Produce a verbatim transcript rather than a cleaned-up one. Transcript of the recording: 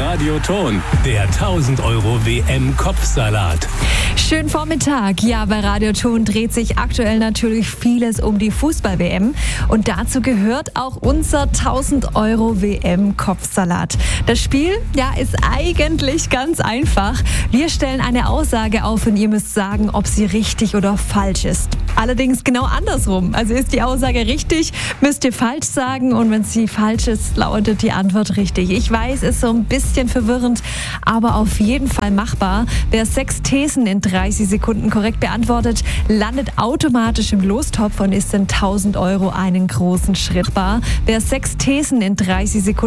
Radio Thon, der tausend Euro W M-Kopfsalat. Schönen Vormittag. Ja, bei Radio Thon dreht sich aktuell natürlich vieles um die Fußball-W M. Und dazu gehört auch unser tausend Euro W M-Kopfsalat. Das Spiel, ja, ist eigentlich ganz einfach. Wir stellen eine Aussage auf und ihr müsst sagen, ob sie richtig oder falsch ist. Allerdings genau andersrum. Also ist die Aussage richtig, müsst ihr falsch sagen, und wenn sie falsch ist, lautet die Antwort richtig. Ich weiß, ist so ein bisschen verwirrend, aber auf jeden Fall machbar. Wer sechs Thesen in dreißig Sekunden korrekt beantwortet, landet automatisch im Lostopf und ist in tausend Euro einen großen Schritt bar. Wer sechs Thesen in dreißig Sekunden